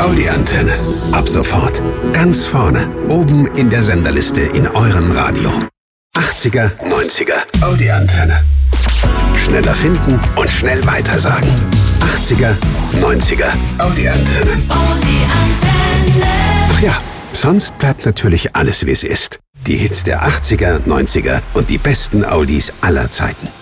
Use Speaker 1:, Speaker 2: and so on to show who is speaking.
Speaker 1: Audi-Antenne. Ab sofort ganz vorne, oben in der Senderliste in eurem Radio. 80er, 90er, Audi-Antenne. Schneller finden und schnell weitersagen. 80er, 90er, Audi-Antenne. Ach ja, sonst bleibt natürlich alles, wie es ist. Die Hits der 80er, 90er und die besten Audis aller Zeiten.